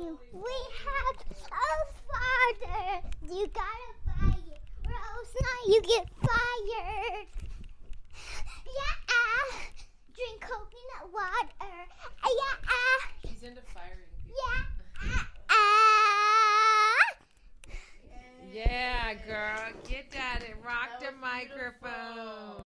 We have a father. You gotta buy it, or else not you get fired. Yeah. Drink coconut water. Yeah. She's into firing people. Yeah. Yeah, girl. Get at it. Rock the microphone.